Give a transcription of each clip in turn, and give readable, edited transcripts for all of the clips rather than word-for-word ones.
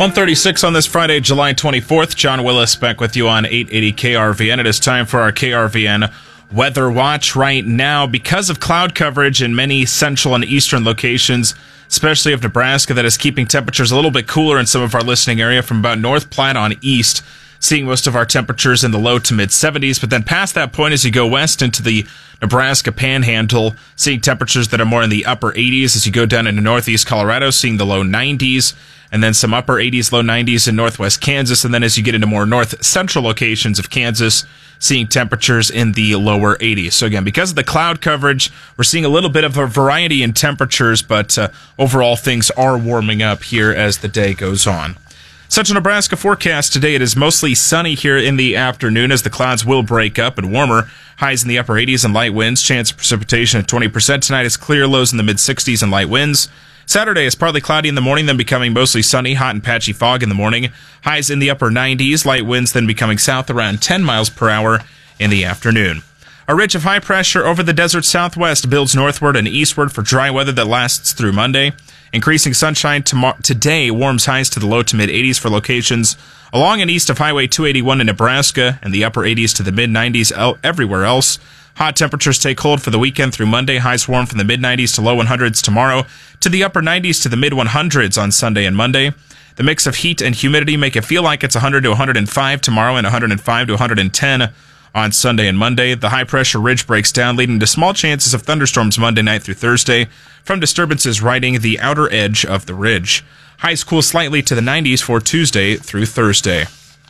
1:36 on this Friday, July 24th. John Willis back with you on 880 KRVN. It is time for our KRVN Weather Watch right now. Because of cloud coverage in many central and eastern locations, especially of Nebraska, that is keeping temperatures a little bit cooler in some of our listening area from about North Platte on east, seeing most of our temperatures in the low to mid 70s. But then past that point, as you go west into the Nebraska Panhandle, seeing temperatures that are more in the upper 80s. As you go down into northeast Colorado, seeing the low 90s. And then some upper 80s, low 90s in northwest Kansas. And then as you get into more north central locations of Kansas, seeing temperatures in the lower 80s. So again, because of the cloud coverage, we're seeing a little bit of a variety in temperatures, but overall things are warming up here as the day goes on. Central Nebraska forecast today. It is mostly sunny here in the afternoon as the clouds will break up and warmer. Highs in the upper 80s and light winds. Chance of precipitation at 20%. Tonight is clear, lows in the mid 60s and light winds. Saturday is partly cloudy in the morning, then becoming mostly sunny, hot and patchy fog in the morning. Highs in the upper 90s, light winds then becoming south around 10 miles per hour in the afternoon. A ridge of high pressure over the desert southwest builds northward and eastward for dry weather that lasts through Monday. Increasing sunshine today warms highs to the low to mid 80s for locations along and east of Highway 281 in Nebraska and the upper 80s to the mid 90s everywhere else. Hot temperatures take hold for the weekend through Monday. Highs warm from the mid 90s to low 100s tomorrow to the upper 90s to the mid 100s on Sunday and Monday. The mix of heat and humidity make it feel like it's 100 to 105 tomorrow and 105 to 110 on Sunday and Monday. The high-pressure ridge breaks down, leading to small chances of thunderstorms Monday night through Thursday from disturbances riding the outer edge of the ridge. Highs cool slightly to the 90s for Tuesday through Thursday.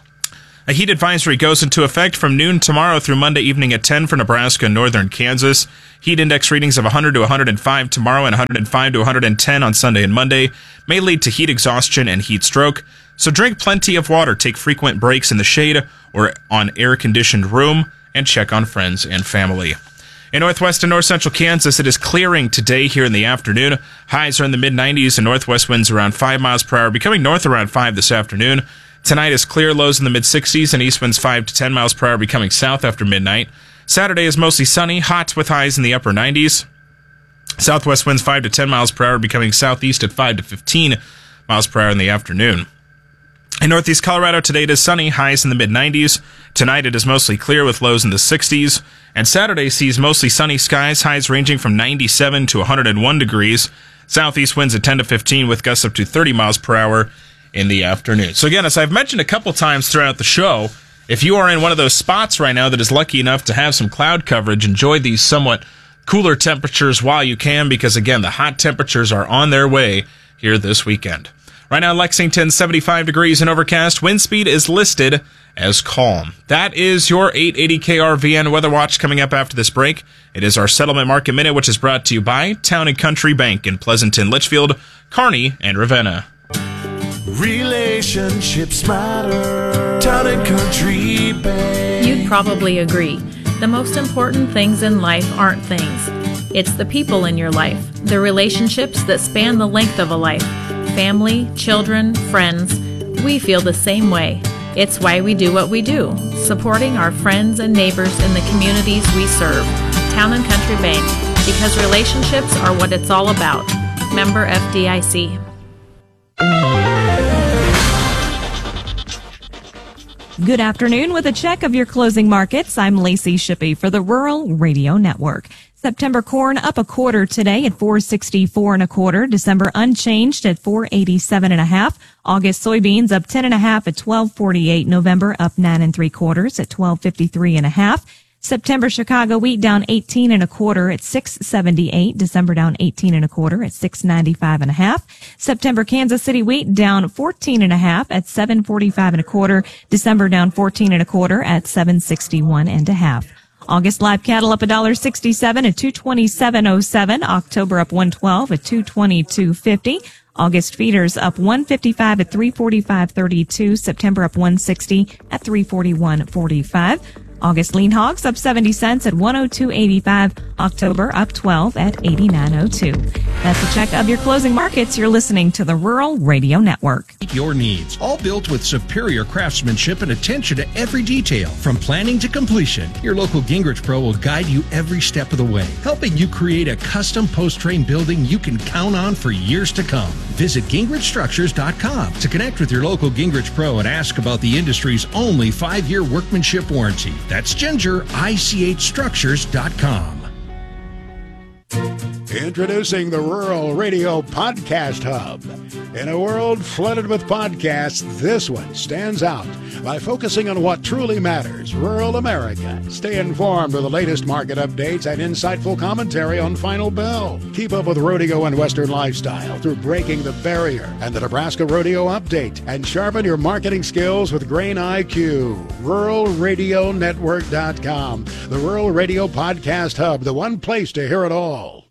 A heat advisory goes into effect from noon tomorrow through Monday evening at 10 for Nebraska and northern Kansas. Heat index readings of 100 to 105 tomorrow and 105 to 110 on Sunday and Monday may lead to heat exhaustion and heat stroke. So drink plenty of water, take frequent breaks in the shade or on air-conditioned room, and check on friends and family. In northwest and north central Kansas, it is clearing today here in the afternoon. Highs are in the mid-90s and northwest winds around 5 miles per hour, becoming north around 5 this afternoon. Tonight is clear, lows in the mid-60s and east winds 5 to 10 miles per hour, becoming south after midnight. Saturday is mostly sunny, hot with highs in the upper 90s. Southwest winds 5 to 10 miles per hour, becoming southeast at 5 to 15 miles per hour in the afternoon. In northeast Colorado, today it is sunny, highs in the mid-90s. Tonight it is mostly clear with lows in the 60s. And Saturday sees mostly sunny skies, highs ranging from 97 to 101 degrees. Southeast winds at 10 to 15 with gusts up to 30 miles per hour in the afternoon. So again, as I've mentioned a couple times throughout the show, if you are in one of those spots right now that is lucky enough to have some cloud coverage, enjoy these somewhat cooler temperatures while you can, because again, the hot temperatures are on their way here this weekend. Right now, Lexington, 75 degrees and overcast. Wind speed is listed as calm. That is your 880 KRVN Weather Watch coming up after this break. It is our Settlement Market Minute, which is brought to you by Town & Country Bank in Pleasanton, Litchfield, Kearney, and Ravenna. Relationships matter. Town & Country Bank. You'd probably agree. The most important things in life aren't things. It's the people in your life, the relationships that span the length of a life. Family, children, friends. We feel the same way. It's why we do what we do, supporting our friends and neighbors in the communities we serve. Town & Country Bank, because relationships are what it's all about. Member FDIC. Good afternoon. With a check of your closing markets, I'm Lacey Shippey for the Rural Radio Network. September corn up a quarter today at $4.64 1/4. December unchanged at $4.87 1/2. August soybeans up 10 1/2 at $12.48. November up 9 3/4 at $12.53 1/2. September Chicago wheat down 18 1/4 at $6.78. December down 18 1/4 at $6.95 1/2. September Kansas City wheat down 14 1/2 at $7.45 1/4. December down 14 1/4 at $7.61 1/2. August live cattle up $1.67 at $227.07. October up $1.12 at $222.50. August feeders up $1.55 at $345.32. September up $1.60 at $341.45. August lean hogs up 70 cents at $102.85. October up 12 at 8902. That's a check of your closing markets. You're listening to the Rural Radio Network. Your needs, all built with superior craftsmanship and attention to every detail, from planning to completion. Your local Gingrich Pro will guide you every step of the way, helping you create a custom post-frame building you can count on for years to come. Visit GingrichStructures.com to connect with your local Gingrich Pro and ask about the industry's only 5-year workmanship warranty. That's GingerICHStructures.com. Introducing the Rural Radio Podcast Hub. In a world flooded with podcasts, this one stands out by focusing on what truly matters, rural America. Stay informed with the latest market updates and insightful commentary on Final Bell. Keep up with rodeo and Western lifestyle through Breaking the Barrier and the Nebraska Rodeo Update. And sharpen your marketing skills with Grain IQ. RuralRadioNetwork.com. The Rural Radio Podcast Hub, the one place to hear it all.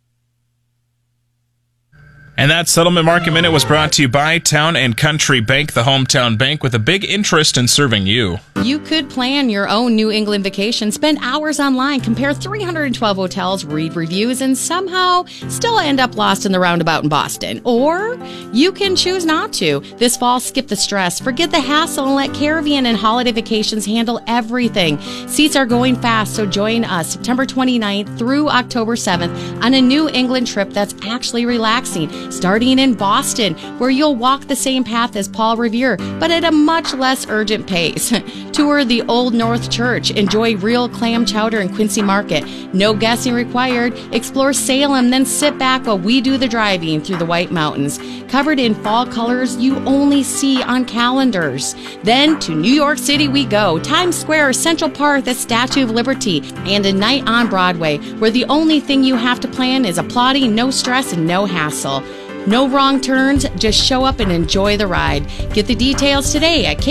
And that Settlement Market Minute was brought to you by Town and Country Bank, the hometown bank with a big interest in serving you. You could plan your own New England vacation, spend hours online, compare 312 hotels, read reviews, and somehow still end up lost in the roundabout in Boston. Or you can choose not to. This fall, skip the stress, forget the hassle, and let Caravan and Holiday Vacations handle everything. Seats are going fast, so join us September 29th through October 7th on a New England trip that's actually relaxing, starting in Boston, where you'll walk the same path as Paul Revere, but at a much less urgent pace. Tour the Old North Church, enjoy real clam chowder in Quincy Market. No guessing required. Explore Salem, then sit back while we do the driving through the White Mountains, covered in fall colors you only see on calendars. Then to New York City we go. Times Square, Central Park, the Statue of Liberty, and a night on Broadway, where the only thing you have to plan is applauding, no stress, and no hassle. No wrong turns, just show up and enjoy the ride. Get the details today at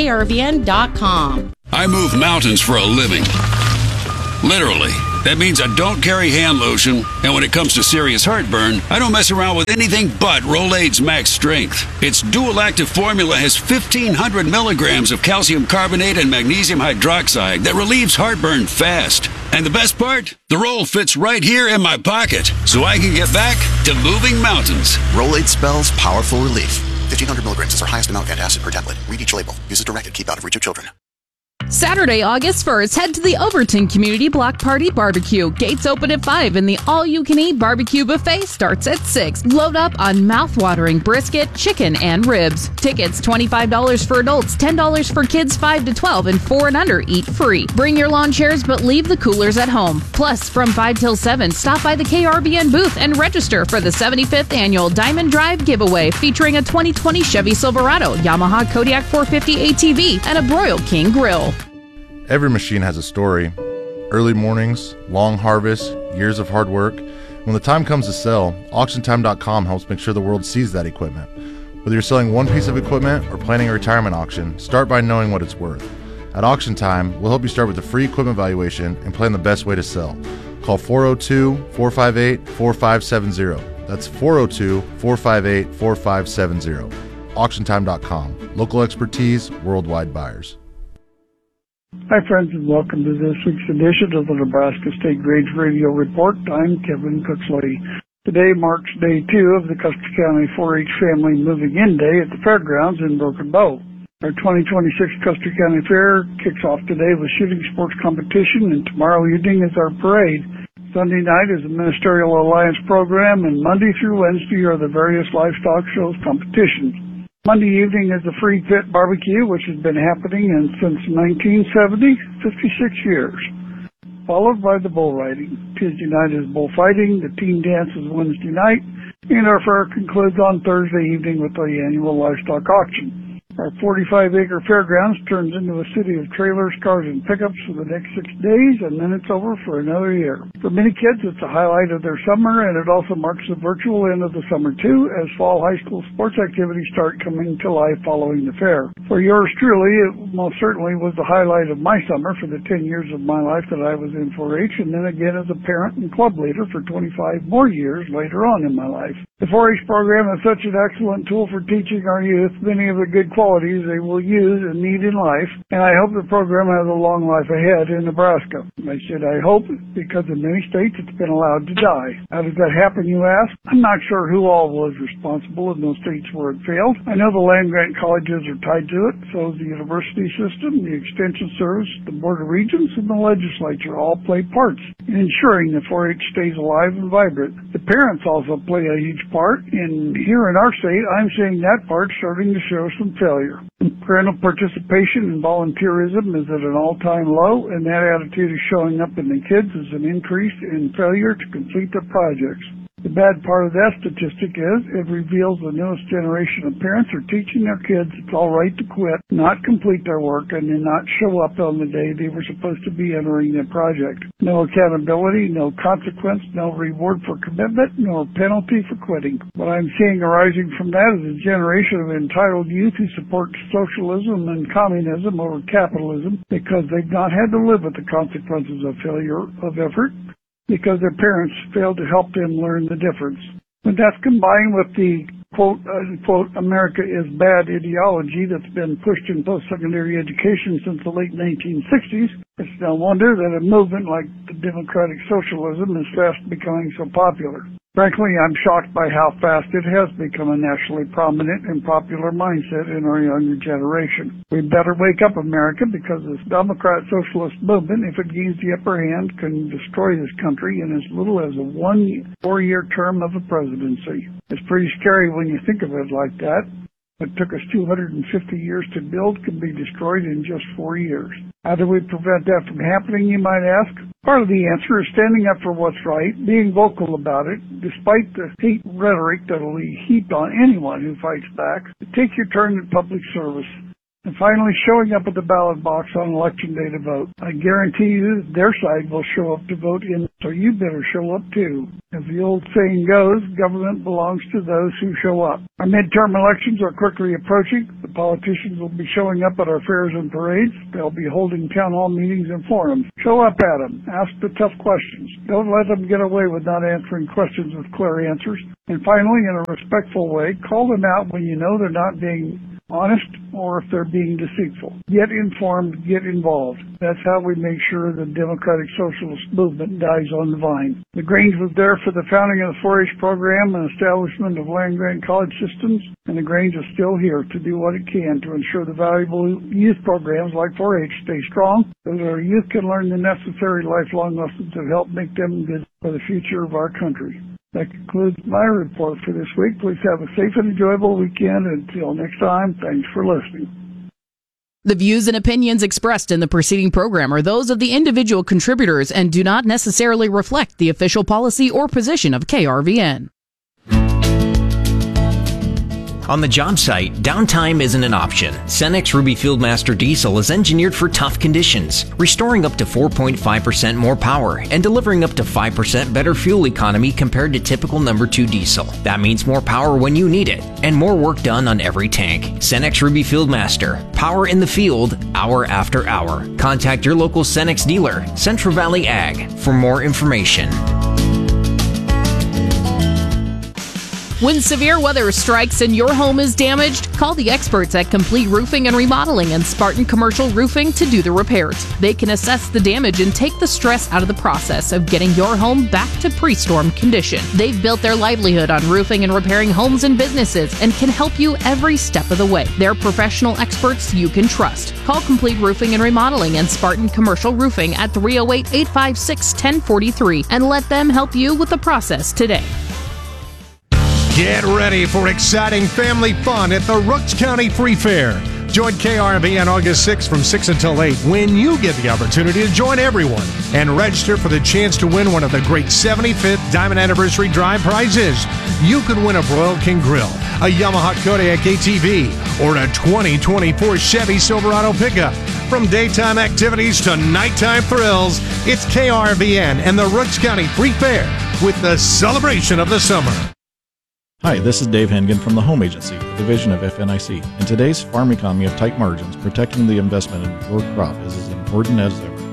krvn.com. I move mountains for a living. Literally. That means I don't carry hand lotion, and when it comes to serious heartburn, I don't mess around with anything but Rolaids Max Strength. Its dual-active formula has 1,500 milligrams of calcium carbonate and magnesium hydroxide that relieves heartburn fast. And the best part? The roll fits right here in my pocket, so I can get back to moving mountains. Rolaids spells powerful relief. 1,500 milligrams is our highest amount of antacid per tablet. Read each label. Use as directed. Keep out of reach of children. Saturday, August 1st, head to the Overton Community Block Party Barbecue. Gates open at 5 and the all-you-can-eat barbecue buffet starts at 6. Load up on mouth-watering brisket, chicken, and ribs. Tickets $25 for adults, $10 for kids 5 to 12, and 4 and under eat free. Bring your lawn chairs, but leave the coolers at home. Plus, from 5 till 7, stop by the KRBN booth and register for the 75th Annual Diamond Drive Giveaway, featuring a 2020 Chevy Silverado, Yamaha Kodiak 450 ATV, and a Broil King grill. Every machine has a story. Early mornings, long harvests, years of hard work. When the time comes to sell, AuctionTime.com helps make sure the world sees that equipment. Whether you're selling one piece of equipment or planning a retirement auction, start by knowing what it's worth. At Auction Time, we'll help you start with a free equipment valuation and plan the best way to sell. Call 402-458-4570. That's 402-458-4570. AuctionTime.com. Local expertise, worldwide buyers. Hi, friends, and welcome to this week's edition of the Nebraska State Grades Radio Report. I'm Kevin Cooksley. Today marks day 2 of the Custer County 4-H Family Moving In Day at the fairgrounds in Broken Bow. Our 2026 Custer County Fair kicks off today with shooting sports competition, and tomorrow evening is our parade. Sunday night is the Ministerial Alliance program, and Monday through Wednesday are the various livestock shows competitions. Monday evening is the Free Pit Barbecue, which has been happening since 1970, 56 years, followed by the bull riding. Tuesday night is bullfighting, the team dance is Wednesday night, and our fair concludes on Thursday evening with the annual livestock auction. Our 45-acre fairgrounds turns into a city of trailers, cars, and pickups for the next 6 days, and then it's over for another year. For many kids, it's a highlight of their summer, and it also marks the virtual end of the summer, too, as fall high school sports activities start coming to life following the fair. For yours truly, it most certainly was the highlight of my summer for the 10 years of my life that I was in 4-H, and then again as a parent and club leader for 25 more years later on in my life. The 4-H program is such an excellent tool for teaching our youth many of the good qualities qualities they will use and need in life, and I hope the program has a long life ahead in Nebraska. I said I hope because in many states it's been allowed to die. How does that happen, you ask? I'm not sure who all was responsible in those states where it failed. I know the land-grant colleges are tied to it, so is the university system, the extension service, the board of regents, and the legislature all play parts in ensuring the 4-H stays alive and vibrant. The parents also play a huge part, and here in our state, I'm seeing that part starting to show some failure. Parental participation and volunteerism is at an all-time low, and that attitude is showing up in the kids as an increase in failure to complete their projects. The bad part of that statistic is it reveals the newest generation of parents are teaching their kids it's all right to quit, not complete their work, and then not show up on the day they were supposed to be entering their project. No accountability, no consequence, no reward for commitment, no penalty for quitting. What I'm seeing arising from that is a generation of entitled youth who support socialism and communism over capitalism because they've not had to live with the consequences of failure of effort, because their parents failed to help them learn the difference. When that's combined with the quote, unquote, America is bad ideology that's been pushed in post-secondary education since the late 1960s, it's no wonder that a movement like the democratic socialism is fast becoming so popular. Frankly, I'm shocked by how fast it has become a nationally prominent and popular mindset in our younger generation. We better wake up, America, because this Democrat socialist movement, if it gains the upper hand, can destroy this country in as little as a 4-year term of a presidency. It's pretty scary when you think of it like that. What took us 250 years to build can be destroyed in just 4 years. How do we prevent that from happening, you might ask? Part of the answer is standing up for what's right, being vocal about it, despite the hate rhetoric that will be heaped on anyone who fights back. Take your turn at public service. And finally, showing up at the ballot box on election day to vote. I guarantee you their side will show up to vote in, so you better show up too. As the old saying goes, government belongs to those who show up. Our midterm elections are quickly approaching. The politicians will be showing up at our fairs and parades. They'll be holding town hall meetings and forums. Show up at them. Ask the tough questions. Don't let them get away with not answering questions with clear answers. And finally, in a respectful way, call them out when you know they're not being honest or if they're being deceitful. Get informed, get involved. That's how we make sure the democratic socialist movement dies on the vine. The Grange was there for the founding of the 4-H program and establishment of land-grant college systems, and the Grange is still here to do what it can to ensure the valuable youth programs like 4-H stay strong so that our youth can learn the necessary lifelong lessons that help make them good for the future of our country. That concludes my report for this week. Please have a safe and enjoyable weekend. Until next time, thanks for listening. The views and opinions expressed in the preceding program are those of the individual contributors and do not necessarily reflect the official policy or position of KRVN. On the job site, downtime isn't an option. Cenex Ruby Fieldmaster Diesel is engineered for tough conditions, restoring up to 4.5% more power and delivering up to 5% better fuel economy compared to typical number 2 diesel. That means more power when you need it, and more work done on every tank. Cenex Ruby Fieldmaster. Power in the field, hour after hour. Contact your local Cenex dealer, Central Valley Ag, for more information. When severe weather strikes and your home is damaged, call the experts at Complete Roofing and Remodeling and Spartan Commercial Roofing to do the repairs. They can assess the damage and take the stress out of the process of getting your home back to pre-storm condition. They've built their livelihood on roofing and repairing homes and businesses and can help you every step of the way. They're professional experts you can trust. Call Complete Roofing and Remodeling and Spartan Commercial Roofing at 308-856-1043 and let them help you with the process today. Get ready for exciting family fun at the Rooks County Free Fair. Join KRV on August 6th from 6 until 8 when you get the opportunity to join everyone and register for the chance to win one of the great 75th Diamond Anniversary Drive prizes. You could win a Broil King Grill, a Yamaha Kodiak ATV, or a 2024 Chevy Silverado pickup. From daytime activities to nighttime thrills, it's KRVN and the Rooks County Free Fair with the celebration of the summer. Hi, this is Dave Hengen from the Home Agency, a division of FNIC. In today's farm economy of tight margins, protecting the investment in your crop is as important as ever.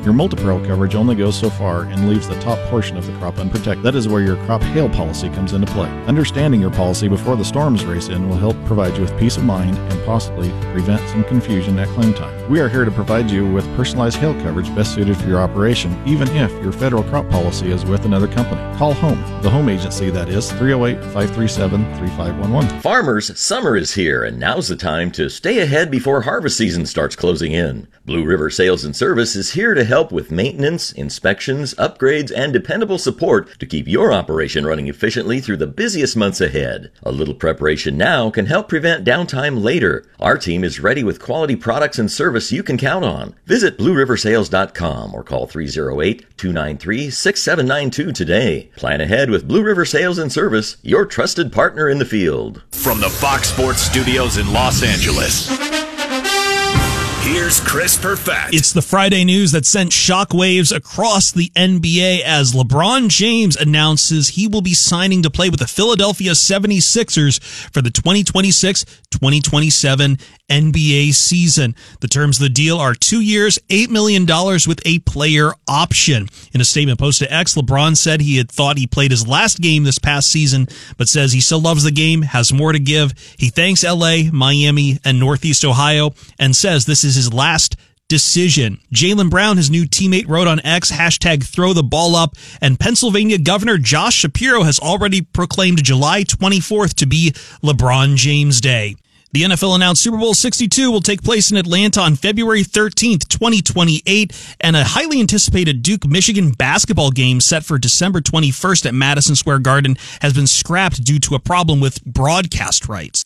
Your Multi-Pro coverage only goes so far and leaves the top portion of the crop unprotected. That is where your crop hail policy comes into play. Understanding your policy before the storms race in will help provide you with peace of mind and possibly prevent some confusion at claim time. We are here to provide you with personalized hail coverage best suited for your operation, even if your federal crop policy is with another company. Call Home, the home agency, that is 308-537-3511. Farmers, summer is here, and now's the time to stay ahead before harvest season starts closing in. Blue River Sales and Service is here to help with maintenance, inspections, upgrades, and dependable support to keep your operation running efficiently through the busiest months ahead. A little preparation now can help prevent downtime later. Our team is ready with quality products and service you can count on. Visit BlueRiverSales.com or call 308-293-6792 today. Plan ahead with Blue River Sales and Service, your trusted partner in the field. From the Fox Sports Studios in Los Angeles, here's Chris Perfett. It's the Friday news that sent shockwaves across the NBA as LeBron James announces he will be signing to play with the Philadelphia 76ers for the 2026-2027 NBA season. The terms of the deal are 2 years, $8 million with a player option. In a statement posted to X, LeBron said he had thought he played his last game this past season, but says he still loves the game, has more to give. He thanks LA, Miami, and Northeast Ohio, and says this is his last decision. Jaylen Brown, his new teammate, wrote on X, #ThrowTheBallUp, and Pennsylvania Governor Josh Shapiro has already proclaimed July 24th to be LeBron James Day. The NFL announced Super Bowl 62 will take place in Atlanta on February 13th, 2028, and a highly anticipated Duke-Michigan basketball game set for December 21st at Madison Square Garden has been scrapped due to a problem with broadcast rights.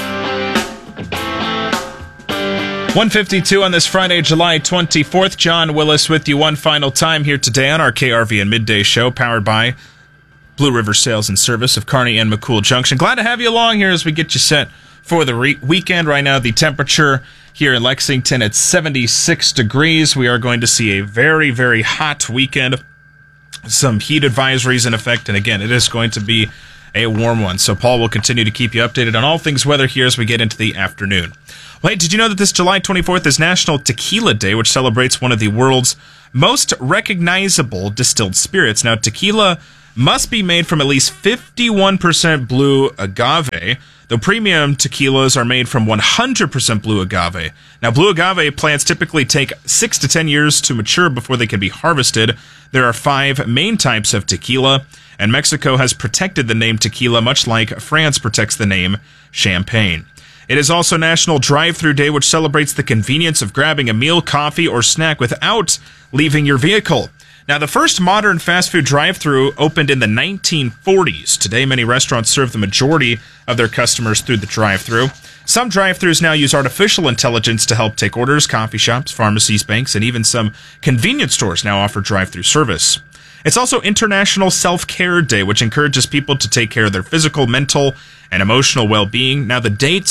1:52 on this Friday, July 24th. John Willis with you one final time here today on our KRVN Midday Show, powered by Blue River Sales and Service of Kearney and McCool Junction. Glad to have you along here as we get you set for the weekend. Right now, the temperature here in Lexington at 76 degrees. We are going to see a very, very hot weekend. Some heat advisories in effect, and again, it is going to be a warm one. So Paul will continue to keep you updated on all things weather here as we get into the afternoon. Well, hey, did you know that this July 24th is National Tequila Day, which celebrates one of the world's most recognizable distilled spirits? Now, tequila must be made from at least 51% blue agave, though premium tequilas are made from 100% blue agave. Now, blue agave plants typically take 6 to 10 years to mature before they can be harvested. There are 5 main types of tequila, and Mexico has protected the name tequila much like France protects the name champagne. It is also National Drive-Thru Day, which celebrates the convenience of grabbing a meal, coffee, or snack without leaving your vehicle. Now, the first modern fast food drive-thru opened in the 1940s. Today, many restaurants serve the majority of their customers through the drive-thru. Some drive-thrus now use artificial intelligence to help take orders. Coffee shops, pharmacies, banks, and even some convenience stores now offer drive-thru service. It's also International Self-Care Day, which encourages people to take care of their physical, mental, and emotional well-being. Now, the date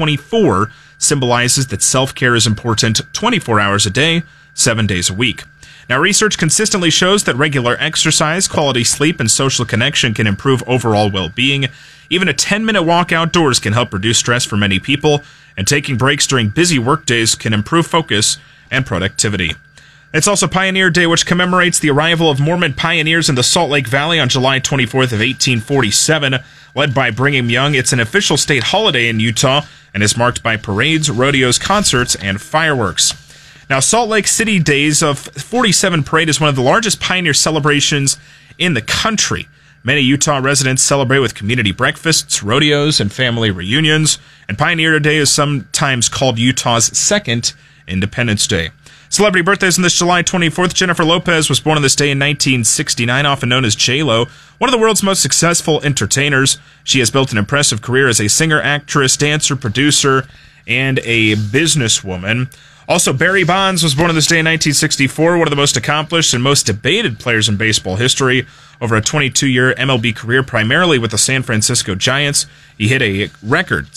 7/24 symbolizes that self-care is important 24 hours a day, 7 days a week. Now, research consistently shows that regular exercise, quality sleep, and social connection can improve overall well-being. Even a 10-minute walk outdoors can help reduce stress for many people, and taking breaks during busy workdays can improve focus and productivity. It's also Pioneer Day, which commemorates the arrival of Mormon pioneers in the Salt Lake Valley on July 24th of 1847. Led by Brigham Young, it's an official state holiday in Utah and is marked by parades, rodeos, concerts, and fireworks. Now, Salt Lake City Days of 47 Parade is one of the largest pioneer celebrations in the country. Many Utah residents celebrate with community breakfasts, rodeos, and family reunions. And Pioneer Day is sometimes called Utah's second Independence Day. Celebrity birthdays on this July 24th. Jennifer Lopez was born on this day in 1969, often known as J-Lo, one of the world's most successful entertainers. She has built an impressive career as a singer, actress, dancer, producer, and a businesswoman. Also, Barry Bonds was born on this day in 1964, one of the most accomplished and most debated players in baseball history. Over a 22-year MLB career, primarily with the San Francisco Giants, he hit a record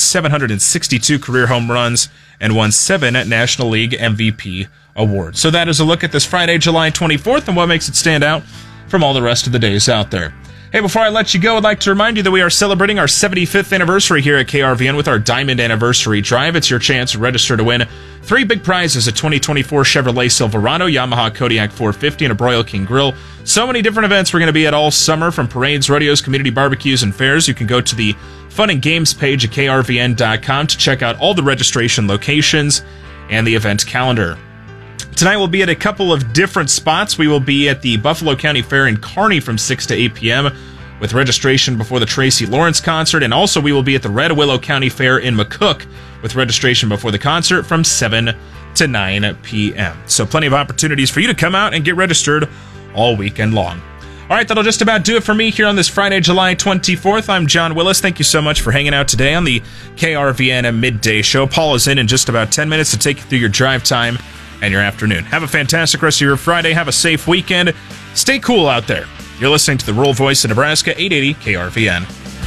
762 career home runs and won 7 National League MVP awards. So that is a look at this Friday, July 24th, and what makes it stand out from all the rest of the days out there. Hey, before I let you go, I'd like to remind you that we are celebrating our 75th anniversary here at KRVN with our Diamond Anniversary Drive. It's your chance to register to win 3 big prizes: a 2024 Chevrolet Silverado, Yamaha Kodiak 450, and a Broil King Grill. So many different events we're going to be at all summer, from parades, rodeos, community barbecues, and fairs. You can go to the Fun and Games page at krvn.com to check out all the registration locations and the event calendar. Tonight we'll be at a couple of different spots. We will be at the Buffalo County Fair in Kearney from 6 to 8 p.m. with registration before the Tracy Lawrence concert. And also we will be at the Red Willow County Fair in McCook with registration before the concert from 7 to 9 p.m. So plenty of opportunities for you to come out and get registered all weekend long. All right, that'll just about do it for me here on this Friday, July 24th. I'm John Willis. Thank you so much for hanging out today on the KRVN Midday Show. Paul is in just about 10 minutes to take you through your drive time and your afternoon. Have a fantastic rest of your Friday. Have a safe weekend. Stay cool out there. You're listening to the Rural Voice of Nebraska, 880 KRVN.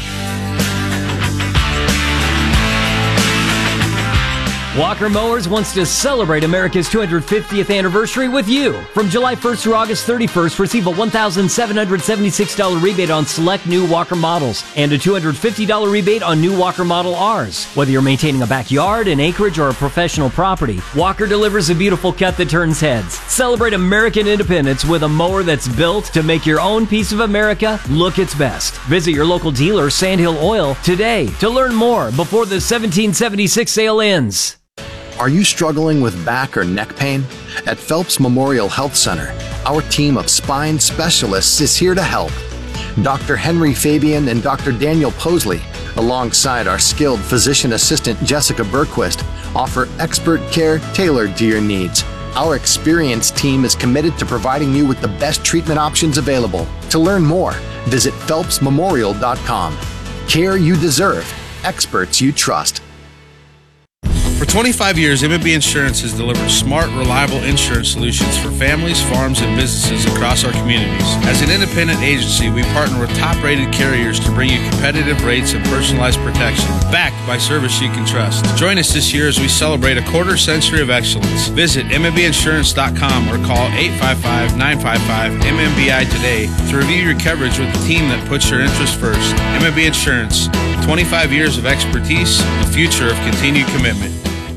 Walker Mowers wants to celebrate America's 250th anniversary with you. From July 1st through August 31st, receive a $1,776 rebate on select new Walker models and a $250 rebate on new Walker Model Rs. Whether you're maintaining a backyard, an acreage, or a professional property, Walker delivers a beautiful cut that turns heads. Celebrate American independence with a mower that's built to make your own piece of America look its best. Visit your local dealer, Sandhill Oil, today to learn more before the 1776 sale ends. Are you struggling with back or neck pain? At Phelps Memorial Health Center, our team of spine specialists is here to help. Dr. Henry Fabian and Dr. Daniel Posley, alongside our skilled physician assistant Jessica Berquist, offer expert care tailored to your needs. Our experienced team is committed to providing you with the best treatment options available. To learn more, visit phelpsmemorial.com. Care you deserve, experts you trust. For 25 years, M&B Insurance has delivered smart, reliable insurance solutions for families, farms, and businesses across our communities. As an independent agency, we partner with top-rated carriers to bring you competitive rates and personalized protection, backed by service you can trust. Join us this year as we celebrate a quarter century of excellence. Visit MMBinsurance.com or call 855-955-MMBI today to review your coverage with the team that puts your interests first. M&B Insurance, 25 years of expertise, a future of continued commitment.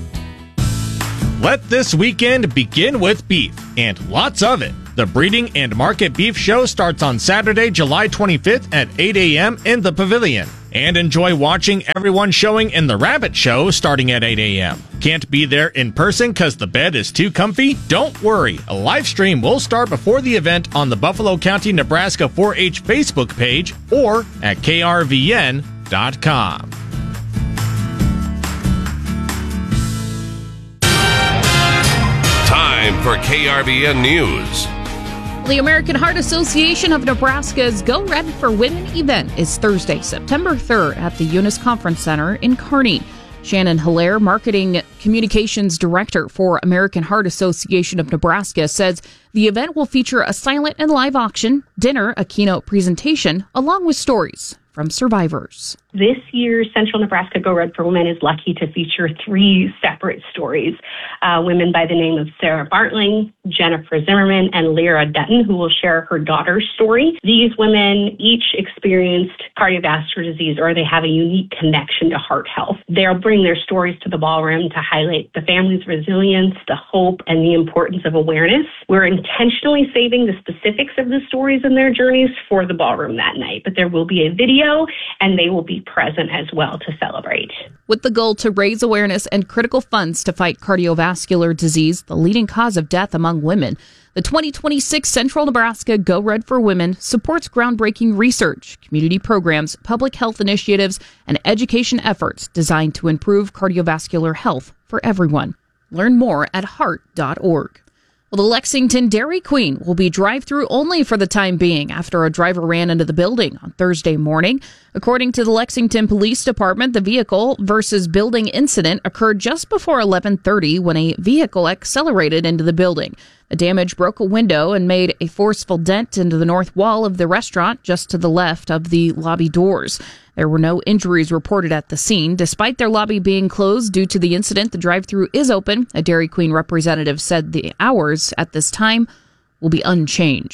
Let this weekend begin with beef, and lots of it. The Breeding and Market Beef Show starts on Saturday, July 25th at 8 a.m. in the Pavilion. And enjoy watching everyone showing in the Rabbit Show starting at 8 a.m. Can't be there in person because the bed is too comfy? Don't worry. A live stream will start before the event on the Buffalo County, Nebraska 4-H Facebook page or at krvn.com. Time for KRVN News. The American Heart Association of Nebraska's Go Red for Women event is Thursday, September 3rd at the Eunice Conference Center in Kearney. Shannon Hilaire, Marketing Communications Director for American Heart Association of Nebraska, says the event will feature a silent and live auction, dinner, a keynote presentation, along with stories from survivors. This year's Central Nebraska Go Red for Women is lucky to feature 3 separate stories. Women by the name of Sarah Bartling, Jennifer Zimmerman, and Lyra Dutton, who will share her daughter's story. These women each experienced cardiovascular disease, or they have a unique connection to heart health. They'll bring their stories to the ballroom to highlight the family's resilience, the hope, and the importance of awareness. We're intentionally saving the specifics of the stories and their journeys for the ballroom that night, but there will be a video, and they will be present as well to celebrate. With the goal to raise awareness and critical funds to fight cardiovascular disease, the leading cause of death among women, the 2026 Central Nebraska Go Red for Women supports groundbreaking research, community programs, public health initiatives, and education efforts designed to improve cardiovascular health for everyone. Learn more at heart.org. Well, the Lexington Dairy Queen will be drive-through only for the time being after a driver ran into the building on Thursday morning. According to the Lexington Police Department, the vehicle versus building incident occurred just before 11:30 when a vehicle accelerated into the building. The damage broke a window and made a forceful dent into the north wall of the restaurant just to the left of the lobby doors. There were no injuries reported at the scene. Despite their lobby being closed due to the incident, the drive-thru is open. A Dairy Queen representative said the hours at this time will be unchanged.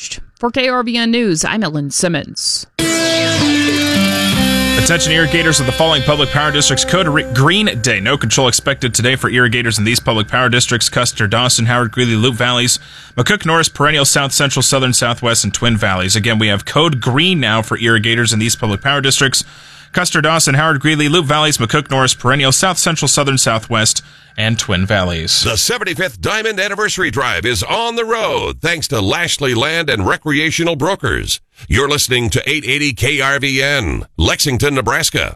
For KRVN News, I'm Ellen Simmons. Attention irrigators of the following public power districts. Code Green Day. No control expected today for irrigators in these public power districts: Custer, Dawson, Howard, Greeley, Loup Valleys, McCook, Norris, Perennial, South Central, Southern, Southwest, and Twin Valleys. Again, we have code green now for irrigators in these public power districts: Custer, Dawson, Howard, Greeley, Loup Valleys, McCook, Norris, Perennial, South Central, Southern, Southwest, and Twin Valleys. The 75th Diamond Anniversary Drive is on the road thanks to Lashley Land and Recreational Brokers. You're listening to 880 KRVN, Lexington, Nebraska.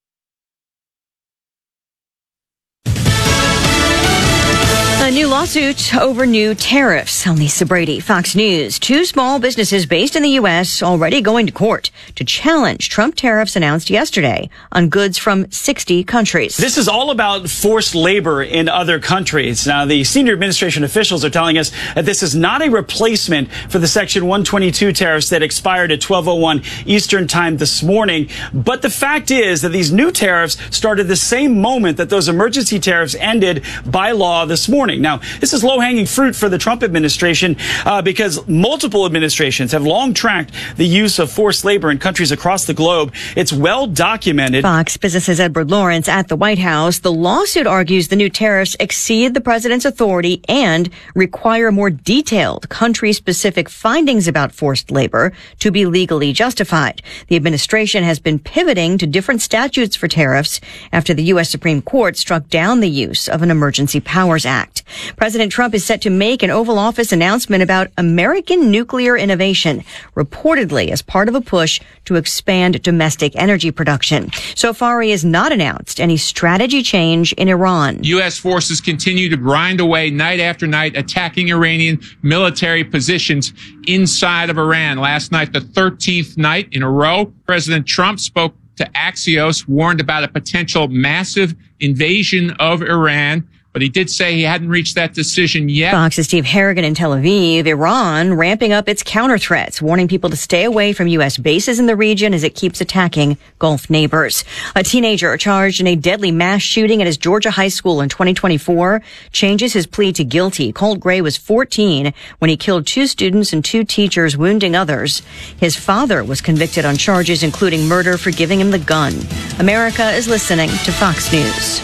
A new lawsuit over new tariffs. I'm Lisa Brady, Fox News. Two small businesses based in the U.S. already going to court to challenge Trump tariffs announced yesterday on goods from 60 countries. This is all about forced labor in other countries. Now, the senior administration officials are telling us that this is not a replacement for the Section 122 tariffs that expired at 12:01 Eastern Time this morning. But the fact is that these new tariffs started the same moment that those emergency tariffs ended by law this morning. Now, this is low-hanging fruit for the Trump administration because multiple administrations have long tracked the use of forced labor in countries across the globe. It's well documented. Fox Business's Edward Lawrence at the White House. The lawsuit argues the new tariffs exceed the president's authority and require more detailed country-specific findings about forced labor to be legally justified. The administration has been pivoting to different statutes for tariffs after the U.S. Supreme Court struck down the use of an Emergency Powers Act. President Trump is set to make an Oval Office announcement about American nuclear innovation, reportedly as part of a push to expand domestic energy production. So far, he has not announced any strategy change in Iran. U.S. forces continue to grind away night after night, attacking Iranian military positions inside of Iran. Last night, the 13th night in a row, President Trump spoke to Axios, warned about a potential massive invasion of Iran. But he did say he hadn't reached that decision yet. Fox's Steve Harrigan in Tel Aviv. Iran ramping up its counter threats, warning people to stay away from U.S. bases in the region as it keeps attacking Gulf neighbors. A teenager charged in a deadly mass shooting at his Georgia high school in 2024 changes his plea to guilty. Colt Gray was 14 when he killed 2 students and 2 teachers, wounding others. His father was convicted on charges including murder for giving him the gun. America is listening to Fox News.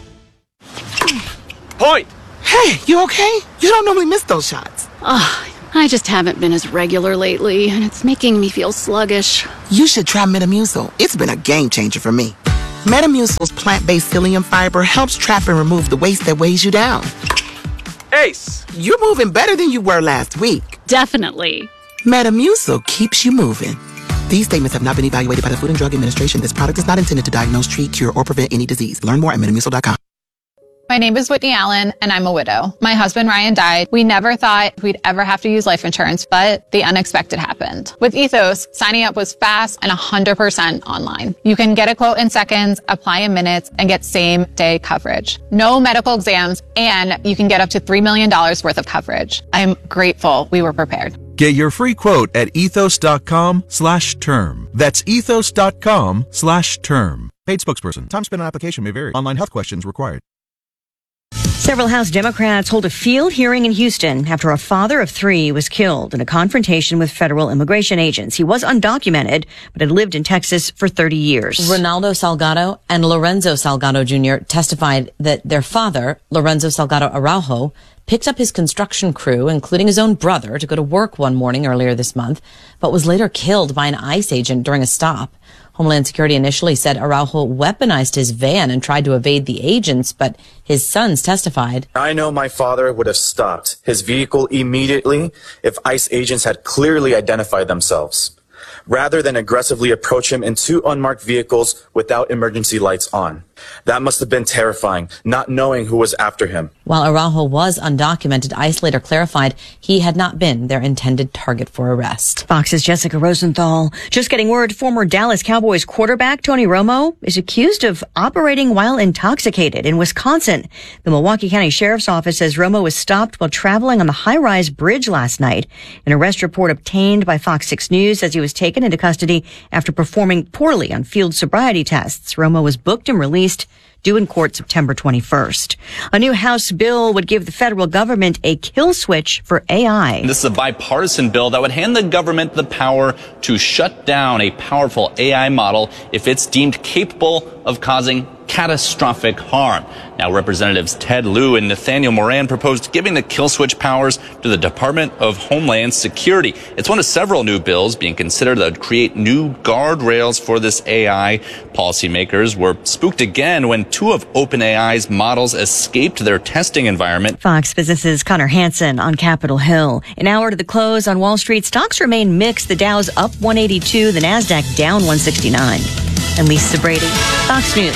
Point! Hey, you okay? You don't normally miss those shots. I just haven't been as regular lately, and it's making me feel sluggish. You should try Metamucil. It's been a game changer for me. Metamucil's plant-based psyllium fiber helps trap and remove the waste that weighs you down. Ace, you're moving better than you were last week. Definitely. Metamucil keeps you moving. These statements have not been evaluated by the Food and Drug Administration. This product is not intended to diagnose, treat, cure, or prevent any disease. Learn more at Metamucil.com. My name is Whitney Allen, and I'm a widow. My husband, Ryan, died. We never thought we'd ever have to use life insurance, but the unexpected happened. With Ethos, signing up was fast and 100% online. You can get a quote in seconds, apply in minutes, and get same-day coverage. No medical exams, and you can get up to $3 million worth of coverage. I'm grateful we were prepared. Get your free quote at ethos.com/term. That's ethos.com/term. Paid spokesperson. Time spent on application may vary. Online health questions required. Several House Democrats hold a field hearing in Houston after a father of 3 was killed in a confrontation with federal immigration agents. He was undocumented, but had lived in Texas for 30 years. Ronaldo Salgado and Lorenzo Salgado Jr. testified that their father, Lorenzo Salgado Araujo, picked up his construction crew, including his own brother, to go to work one morning earlier this month, but was later killed by an ICE agent during a stop. Homeland Security initially said Araujo weaponized his van and tried to evade the agents, but his sons testified. I know my father would have stopped his vehicle immediately if ICE agents had clearly identified themselves, rather than aggressively approach him in 2 unmarked vehicles without emergency lights on. That must have been terrifying, not knowing who was after him. While Araujo was undocumented, ICE later clarified he had not been their intended target for arrest. Fox's Jessica Rosenthal. Just getting word, former Dallas Cowboys quarterback Tony Romo is accused of operating while intoxicated in Wisconsin. The Milwaukee County Sheriff's Office says Romo was stopped while traveling on the high-rise bridge last night. An arrest report obtained by Fox 6 News says he was taken into custody after performing poorly on field sobriety tests. Romo was booked and released due in court September 21st. A new House bill would give the federal government a kill switch for AI. This is a bipartisan bill that would hand the government the power to shut down a powerful AI model if it's deemed capable of causing catastrophic harm. Now, Representatives Ted Lieu and Nathaniel Moran proposed giving the kill switch powers to the Department of Homeland Security. It's one of several new bills being considered that would create new guardrails for this AI. Policymakers were spooked again when two of OpenAI's models escaped their testing environment. Fox Business's Connor Hansen on Capitol Hill. An hour to the close on Wall Street, stocks remain mixed. The Dow's up 182, the Nasdaq down 169. And Lisa Brady, Fox News.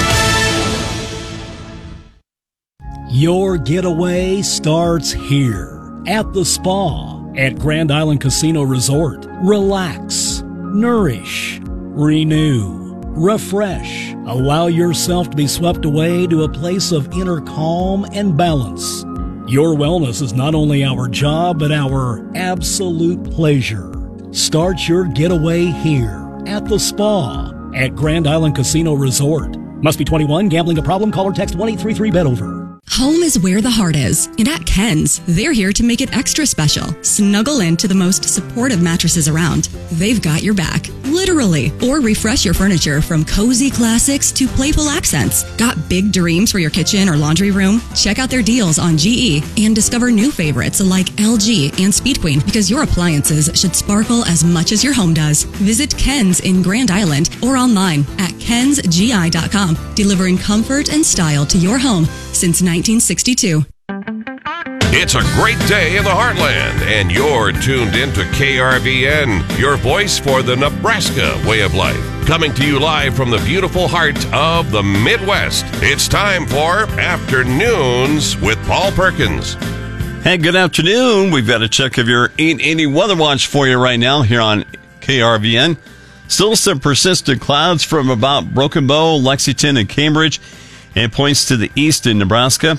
Your getaway starts here at the spa at Grand Island Casino Resort. Relax, nourish, renew, refresh. Allow yourself to be swept away to a place of inner calm and balance. Your wellness is not only our job, but our absolute pleasure. Start your getaway here at the spa at Grand Island Casino Resort. Must be 21. Gambling a problem? Call or text 1-833-BET-OVER. Home is where the heart is, and at Ken's, they're here to make it extra special. Snuggle into the most supportive mattresses around. They've got your back, literally. Or refresh your furniture from cozy classics to playful accents. Got big dreams for your kitchen or laundry room? Check out their deals on GE and discover new favorites like LG and Speed Queen, because your appliances should sparkle as much as your home does. Visit Ken's in Grand Island or online at kensgi.com, delivering comfort and style to your home since 1962. It's a great day in the heartland, and you're tuned into KRVN, your voice for the Nebraska way of life. Coming to you live from the beautiful heart of the Midwest. It's time for Afternoons with Paul Perkins. Hey, good afternoon. We've got a check of your 880 weather watch for you right now here on KRVN. Still some persistent clouds from about Broken Bow, Lexington, and Cambridge. It points to the east in Nebraska.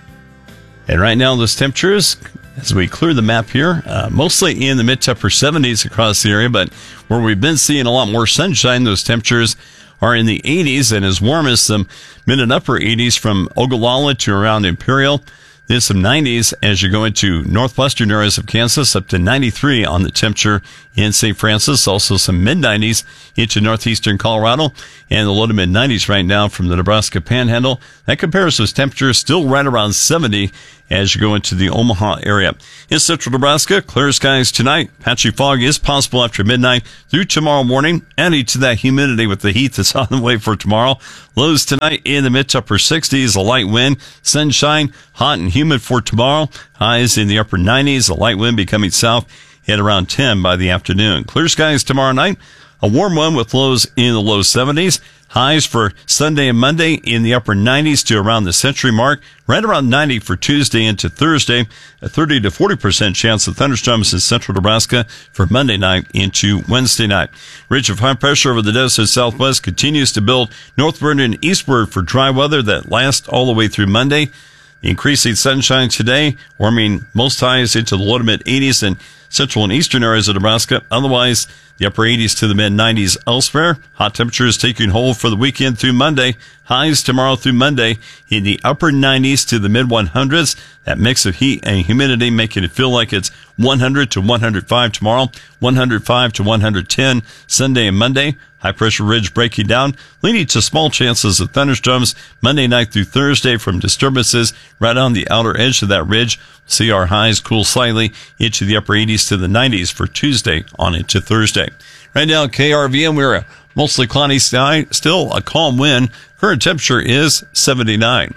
And right now, those temperatures, as we clear the map here, mostly in the mid to upper 70s across the area, but where we've been seeing a lot more sunshine, those temperatures are in the 80s and as warm as some mid and upper 80s from Ogallala to around Imperial. Then some 90s as you go into northwestern areas of Kansas, up to 93 on the temperature in St. Francis. Also some mid-90s into northeastern Colorado, and the low to mid-90s right now from the Nebraska Panhandle. That compares those temperatures still right around 70 as you go into the Omaha area. In central Nebraska, clear skies tonight. Patchy fog is possible after midnight through tomorrow morning, adding to that humidity with the heat that's on the way for tomorrow. Lows tonight in the mid to upper 60s, a light wind, sunshine, hot and humid for tomorrow. Highs in the upper 90s, a light wind becoming south at around 10 by the afternoon. Clear skies tomorrow night. A warm one with lows in the low 70s. Highs for Sunday and Monday in the upper 90s to around the century mark. Right around 90 for Tuesday into Thursday. A 30 to 40% chance of thunderstorms in central Nebraska for Monday night into Wednesday night. Ridge of high pressure over the desert southwest continues to build northward and eastward for dry weather that lasts all the way through Monday. Increasing sunshine today, warming most highs into the low to mid 80s in central and eastern areas of Nebraska. Otherwise, the upper 80s to the mid 90s elsewhere. Hot temperatures taking hold for the weekend through Monday. Highs tomorrow through Monday in the upper 90s to the mid 100s. That mix of heat and humidity making it feel like it's 100 to 105 tomorrow, 105 to 110 Sunday and Monday. High pressure ridge breaking down, leading to small chances of thunderstorms Monday night through Thursday from disturbances right on the outer edge of that ridge. See our highs cool slightly into the upper 80s to the 90s for Tuesday on into Thursday. Right now, KRVN, we're a mostly cloudy sky, still a calm wind. Current temperature is 79.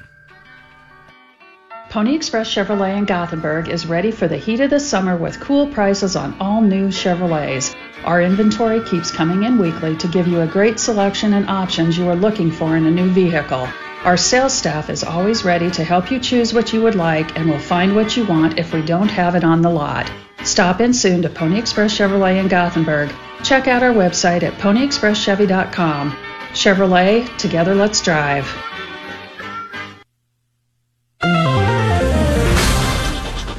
Pony Express Chevrolet in Gothenburg is ready for the heat of the summer with cool prices on all new Chevrolets. Our inventory keeps coming in weekly to give you a great selection and options you are looking for in a new vehicle. Our sales staff is always ready to help you choose what you would like and will find what you want if we don't have it on the lot. Stop in soon to Pony Express Chevrolet in Gothenburg. Check out our website at ponyexpresschevy.com. Chevrolet, together let's drive.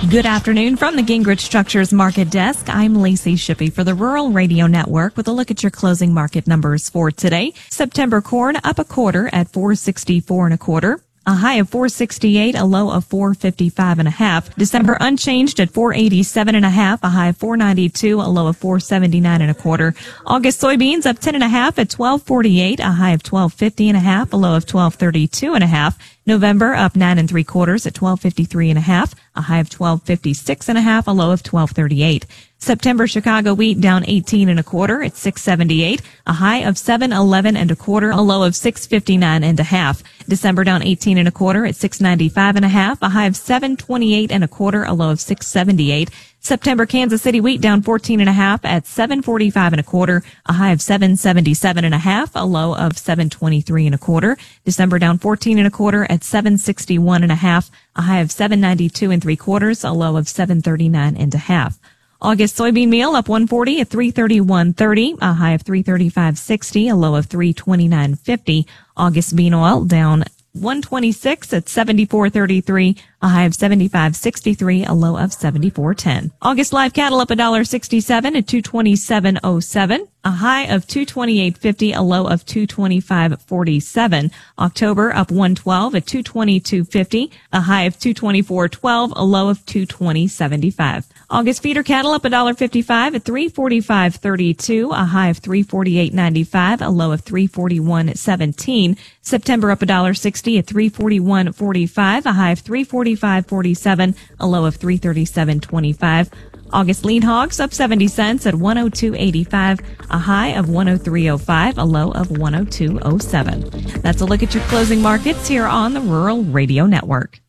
Good afternoon from the Gingrich Structures Market Desk. I'm Lacey Shippey for the Rural Radio Network with a look at your closing market numbers for today. September corn up a quarter at $4.6425. A high of $4.68, a low of $4.55.5. December unchanged at $4.87.5, a high of $4.92, a low of $4.79.25. August soybeans up 10.5 at $12.48, a high of $12.50.5, a low of $12.32.5. November up 9 3/4 at $12.53.5, a high of $12.56.5, a low of $12.38. September Chicago wheat down 18 1/4 at $6.78, a high of $7.11 1/4, a low of $6.59.5. December down 18 1/4 at $6.95.5, a high of $7.28 1/4, a low of $6.78. September Kansas City wheat down 14.5 at $7.45 1/4, a high of $7.77.5, a low of $7.23 1/4. December down 14 1/4 at $7.61.5, a high of $7.92 3/4, a low of $7.39.5. August soybean meal up 140 at $331.30, a high of $335.60, a low of $329.50. August bean oil down 126 at $74.33, a high of $75.63, a low of $74.10. August live cattle up $1.67 at $227.07, a high of $228.50, a low of $225.47. October up 112 at $222.50, a high of $224.12, a low of $220.75. August feeder cattle up $1.55 at $345.32, a high of $348.95, a low of $341.17. September up $1.60 at $341.45, a high of $345.47, a low of $337.25. August lean hogs up 70 cents at $102.85, a high of $103.05, a low of $102.07. That's a look at your closing markets here on the Rural Radio Network.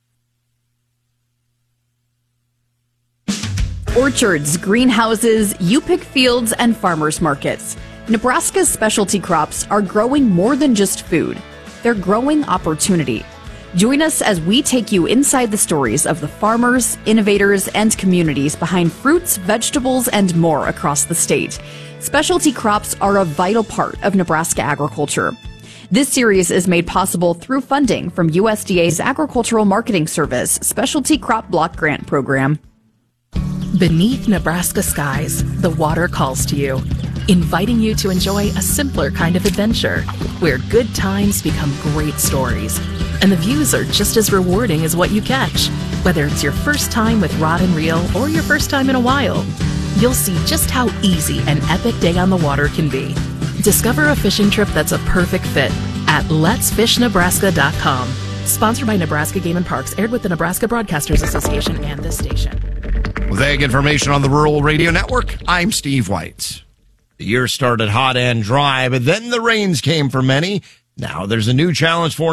Orchards, greenhouses, you-pick fields, and farmers markets. Nebraska's specialty crops are growing more than just food. They're growing opportunity. Join us as we take you inside the stories of the farmers, innovators, and communities behind fruits, vegetables, and more across the state. Specialty crops are a vital part of Nebraska agriculture. This series is made possible through funding from USDA's Agricultural Marketing Service Specialty Crop Block Grant Program. Beneath Nebraska skies, the water calls to you, inviting you to enjoy a simpler kind of adventure, where good times become great stories, and the views are just as rewarding as what you catch. Whether it's your first time with rod and reel or your first time in a while, you'll see just how easy an epic day on the water can be. Discover a fishing trip that's a perfect fit at letsfishnebraska.com. Sponsored by Nebraska Game and Parks, aired with the Nebraska Broadcasters Association and this station. With Ag information on the Rural Radio Network, I'm Steve White. The year started hot and dry, but then the rains came for many. Now there's a new challenge for